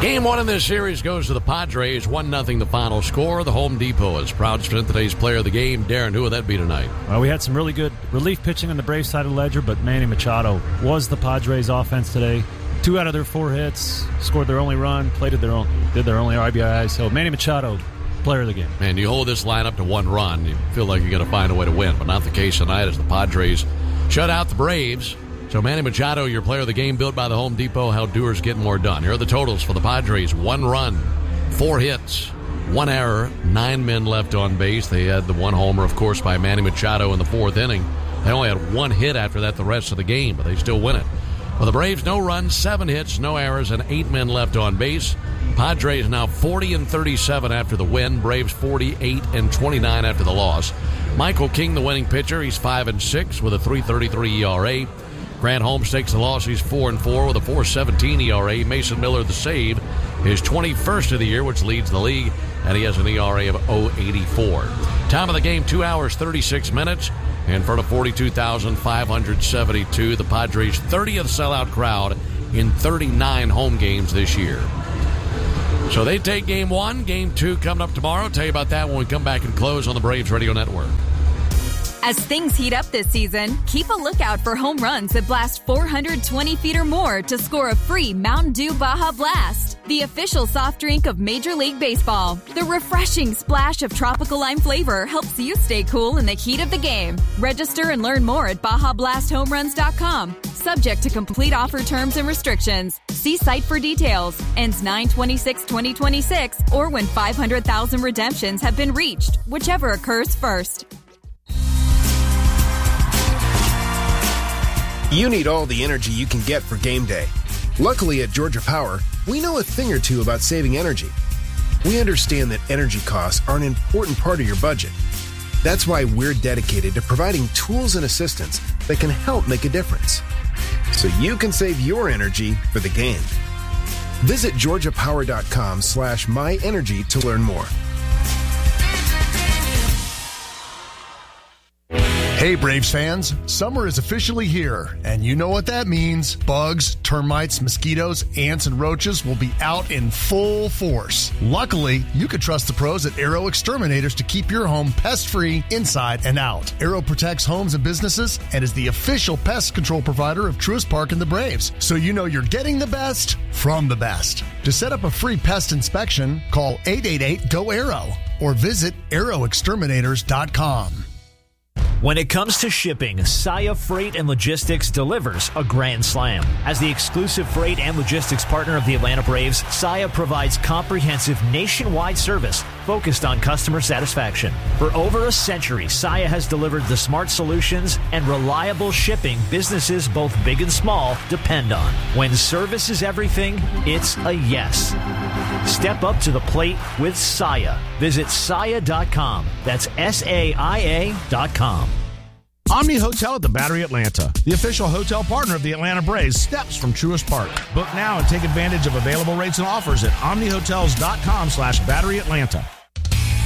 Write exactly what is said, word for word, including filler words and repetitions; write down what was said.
Game one in this series goes to the Padres. one nothing the final score. The Home Depot is proud to present today's player of the game. Darren, who would that be tonight? Well, we had some really good relief pitching on the Braves side of the ledger, but Manny Machado was the Padres offense today. Two out of their four hits, scored their only run, played their own, did their only R B I. So Manny Machado, player of the game. Man, you hold this lineup to one run, you feel like you're going to find a way to win, but not the case tonight as the Padres shut out the Braves. So Manny Machado, your player of the game, built by the Home Depot. How Doers getting more done. Here are the totals for the Padres. One run, four hits, one error, nine men left on base. They had the one homer, of course, by Manny Machado in the fourth inning. They only had one hit after that the rest of the game, but they still win it. For the Braves, no runs, seven hits, no errors, and eight men left on base. Padres now forty and thirty-seven after the win. Braves forty-eight and twenty-nine after the loss. Michael King, the winning pitcher, he's five and six with a three thirty-three E R A. Grant Holmes takes the loss. He's four and four with a four seventeen E R A. Mason Miller, the save, his twenty-first of the year, which leads the league, and he has an E R A of oh eighty-four. Time of the game, two hours, thirty-six minutes. In front of forty-two thousand five hundred seventy-two, the Padres' thirtieth sellout crowd in thirty-nine home games this year. So they take game one. Game two coming up tomorrow. Tell you about that when we come back and close on the Braves Radio Network. As things heat up this season, keep a lookout for home runs that blast four hundred twenty feet or more to score a free Mountain Dew Baja Blast, the official soft drink of Major League Baseball. The refreshing splash of tropical lime flavor helps you stay cool in the heat of the game. Register and learn more at baja blast home runs dot com. Subject to complete offer terms and restrictions. See site for details. Ends nine twenty-six twenty twenty-six or when five hundred thousand redemptions have been reached, whichever occurs first. You need all the energy you can get for game day. Luckily at Georgia Power, we know a thing or two about saving energy. We understand that energy costs are an important part of your budget. That's why we're dedicated to providing tools and assistance that can help make a difference, so you can save your energy for the game. Visit georgia power dot com slash my energy to learn more. Hey Braves fans, summer is officially here, and you know what that means. Bugs, termites, mosquitoes, ants, and roaches will be out in full force. Luckily, you can trust the pros at Aero Exterminators to keep your home pest-free inside and out. Aero protects homes and businesses and is the official pest control provider of Truist Park and the Braves, so you know you're getting the best from the best. To set up a free pest inspection, call eight eight eight, G O, A E R O or visit aero exterminators dot com. When it comes to shipping, Saia Freight and Logistics delivers a grand slam. As the exclusive freight and logistics partner of the Atlanta Braves, Saia provides comprehensive nationwide service focused on customer satisfaction. For over a century, Saia has delivered the smart solutions and reliable shipping businesses both big and small depend on. When service is everything, it's a yes. Step up to the plate with Saia. Visit saia dot com. That's S A I A dot com. Omni Hotel at the Battery Atlanta, the official hotel partner of the Atlanta Braves, steps from Truist Park. Book now and take advantage of available rates and offers at omni hotels dot com slash battery atlanta.